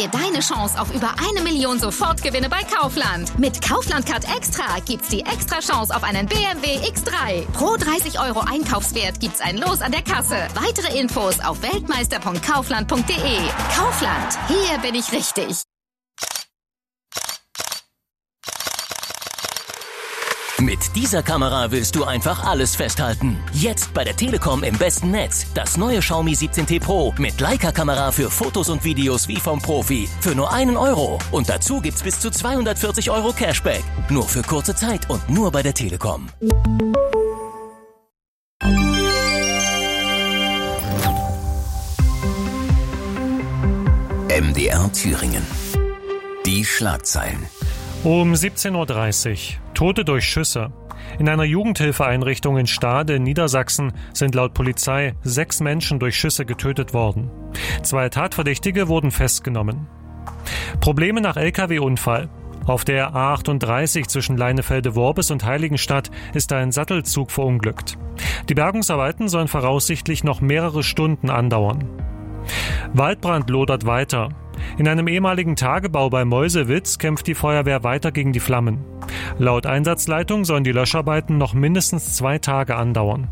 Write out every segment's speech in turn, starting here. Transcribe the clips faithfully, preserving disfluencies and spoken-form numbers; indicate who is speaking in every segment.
Speaker 1: dir deine Chance auf über eine Million Sofortgewinne bei Kaufland. Mit Kaufland Card Extra gibt's die extra Chance auf einen B M W X drei. Pro dreißig Euro Einkaufswert gibt's ein Los an der Kasse. Weitere Infos auf weltmeister punkt kaufland punkt de. Kaufland, hier bin ich richtig.
Speaker 2: Mit dieser Kamera willst du einfach alles festhalten. Jetzt bei der Telekom im besten Netz. Das neue Xiaomi siebzehn T Pro mit Leica-Kamera für Fotos und Videos wie vom Profi. Für nur einen Euro. Und dazu gibt's bis zu zweihundertvierzig Euro Cashback. Nur für kurze Zeit und nur bei der Telekom. M D R Thüringen. Die Schlagzeilen.
Speaker 3: Um siebzehn Uhr dreißig. Tote durch Schüsse. In einer Jugendhilfeeinrichtung in Stade in Niedersachsen sind laut Polizei sechs Menschen durch Schüsse getötet worden. Zwei Tatverdächtige wurden festgenommen. Probleme nach L K W-Unfall. Auf der A achtunddreißig zwischen Leinefelde-Worbis und Heiligenstadt ist ein Sattelzug verunglückt. Die Bergungsarbeiten sollen voraussichtlich noch mehrere Stunden andauern. Waldbrand lodert weiter. In einem ehemaligen Tagebau bei Meuselwitz kämpft die Feuerwehr weiter gegen die Flammen. Laut Einsatzleitung sollen die Löscharbeiten noch mindestens zwei Tage andauern.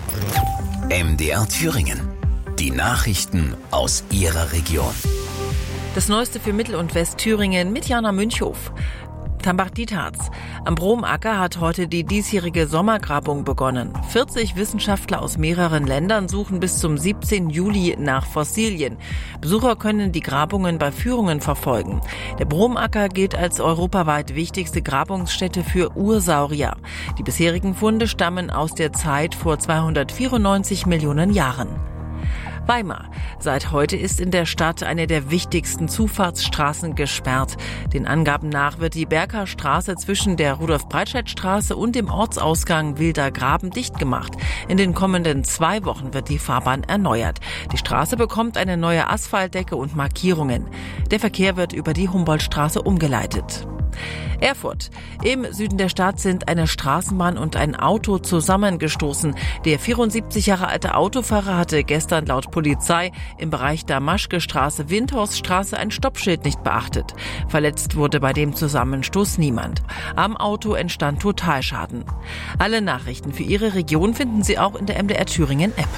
Speaker 2: M D R Thüringen. Die Nachrichten aus Ihrer Region.
Speaker 4: Das Neueste für Mittel- und Westthüringen mit Jana Münchhof. Tambach-Dietharz. Am Bromacker hat heute die diesjährige Sommergrabung begonnen. vierzig Wissenschaftler aus mehreren Ländern suchen bis zum siebzehnten Juli nach Fossilien. Besucher können die Grabungen bei Führungen verfolgen. Der Bromacker gilt als europaweit wichtigste Grabungsstätte für Ursaurier. Die bisherigen Funde stammen aus der Zeit vor zweihundertvierundneunzig Millionen Jahren. Weimar. Seit heute ist in der Stadt eine der wichtigsten Zufahrtsstraßen gesperrt. Den Angaben nach wird die Berker Straße zwischen der Rudolf-Breitscheid-Straße und dem Ortsausgang Wilder Graben dicht gemacht. In den kommenden zwei Wochen wird die Fahrbahn erneuert. Die Straße bekommt eine neue Asphaltdecke und Markierungen. Der Verkehr wird über die Humboldtstraße umgeleitet. Erfurt. Im Süden der Stadt sind eine Straßenbahn und ein Auto zusammengestoßen. Der vierundsiebzig Jahre alte Autofahrer hatte gestern laut Polizei im Bereich Damaschke-Straße-Windhorststraße ein Stoppschild nicht beachtet. Verletzt wurde bei dem Zusammenstoß niemand. Am Auto entstand Totalschaden. Alle Nachrichten für Ihre Region finden Sie auch in der M D R Thüringen App.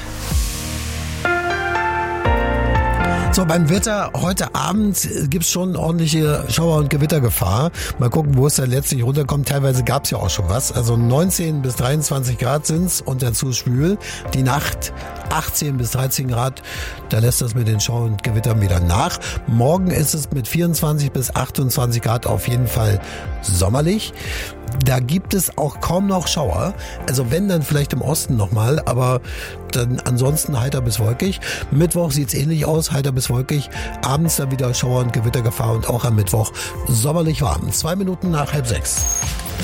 Speaker 5: So, beim Wetter heute Abend gibt's schon ordentliche Schauer- und Gewittergefahr. Mal gucken, wo es dann letztlich runterkommt. Teilweise gab's ja auch schon was. Also neunzehn bis dreiundzwanzig Grad sind's und dazu schwül. Die Nacht achtzehn bis dreizehn Grad. Da lässt das mit den Schauer- und Gewittern wieder nach. Morgen ist es mit vierundzwanzig bis achtundzwanzig Grad auf jeden Fall sommerlich. Da gibt es auch kaum noch Schauer. Also wenn, dann vielleicht im Osten nochmal, aber dann ansonsten heiter bis wolkig. Mittwoch sieht's ähnlich aus, heiter bis wolkig. Abends dann wieder Schauer- und Gewittergefahr und auch am Mittwoch sommerlich warm. Zwei Minuten nach halb sechs.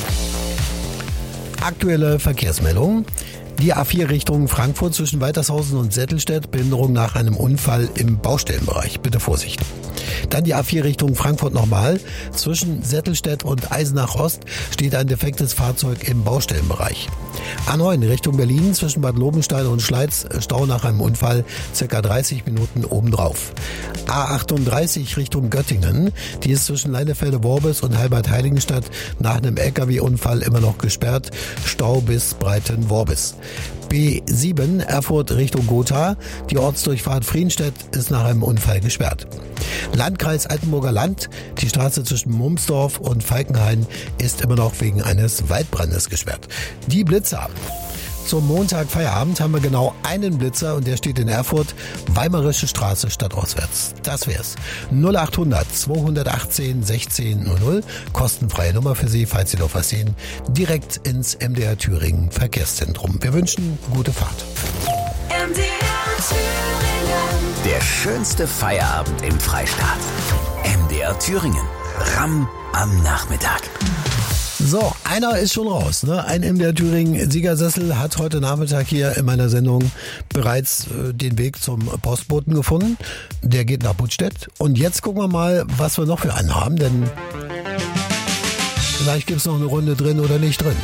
Speaker 5: Aktuelle Verkehrsmeldung. Die A vier Richtung Frankfurt zwischen Waltershausen und Settelstedt. Behinderung nach einem Unfall im Baustellenbereich. Bitte Vorsicht. Dann die A vier Richtung Frankfurt nochmal. Zwischen Settelstedt und Eisenach Ost steht ein defektes Fahrzeug im Baustellenbereich. A neun Richtung Berlin zwischen Bad Lobenstein und Schleiz. Stau nach einem Unfall. Circa dreißig Minuten obendrauf. A achtunddreißig Richtung Göttingen. Die ist zwischen Leinefelde-Worbis und Halbert-Heiligenstadt nach einem L K W-Unfall immer noch gesperrt. Stau bis Breiten-Worbis. B sieben Erfurt Richtung Gotha. Die Ortsdurchfahrt Friedenstedt ist nach einem Unfall gesperrt. Landkreis Altenburger Land. Die Straße zwischen Mumsdorf und Falkenhain ist immer noch wegen eines Waldbrandes gesperrt. Die Blitzer. Zum Montag Feierabend haben wir genau einen Blitzer und der steht in Erfurt. Weimarische Straße stadtauswärts. Das wär's. null achthundert zweihundertachtzehn sechzehn null null. Kostenfreie Nummer für Sie, falls Sie noch was sehen. Direkt ins M D R Thüringen Verkehrszentrum. Wir wünschen gute Fahrt.
Speaker 6: M D R Thüringen.
Speaker 2: Der schönste Feierabend im Freistaat. M D R Thüringen. Ramm am Nachmittag.
Speaker 5: So, einer ist schon raus. Ne? Ein M D R Thüringen Siegersessel hat heute Nachmittag hier in meiner Sendung bereits äh, den Weg zum Postboten gefunden. Der geht nach Buttstedt. Und jetzt gucken wir mal, was wir noch für einen haben, denn vielleicht gibt's noch eine Runde drin oder nicht drin.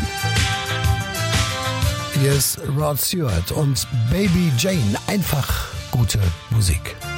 Speaker 5: Hier ist Rod Stewart und Baby Jane. Einfach gute Musik.